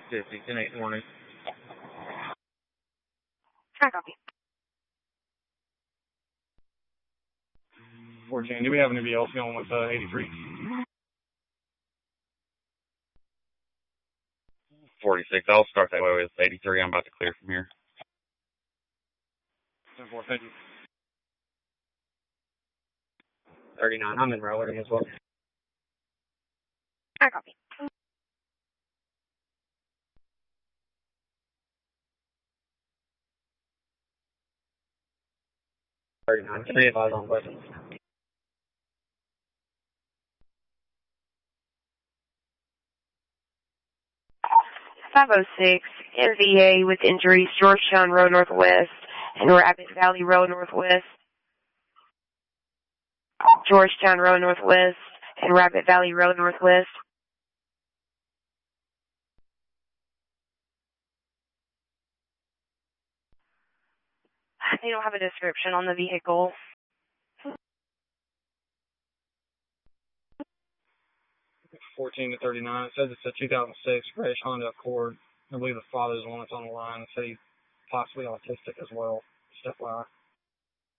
50, 10-8 morning. I copy. 14, do we have anybody else going with 83? 46, I'll start that way with 83. I'm about to clear from here. 10-4, thank you. 39, I'm in routing as well. I copy. 39, can I advise on questions? .506 NVA with injuries, Georgetown Road Northwest and Rabbit Valley Road Northwest. Georgetown Road Northwest and Rabbit Valley Road Northwest. They don't have a description on the vehicle. 14 to 39. It says it's a 2006 grayish Honda Accord. I believe the father's the one that's on the line. It said he's possibly autistic as well. Just FYI.